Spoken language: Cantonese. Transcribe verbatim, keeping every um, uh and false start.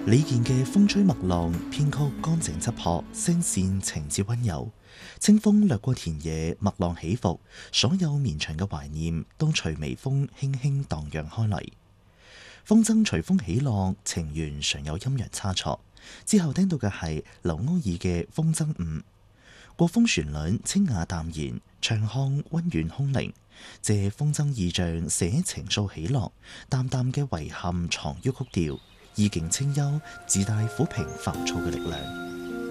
李健嘅風吹麥浪，編曲乾淨質樸，聲線情致溫柔。清風掠過田野，麥浪起伏，所有綿長嘅懷念都隨微風輕輕蕩漾開嚟。風箏隨風起浪，情緣常有陰陽差錯。之後聽到嘅係劉歐爾嘅風箏五，國風旋律清雅淡然，唱腔溫軟空靈，借風箏意象寫情愫起落，淡淡嘅遺憾藏於曲調，意境清幽，自帶撫平浮躁嘅力量。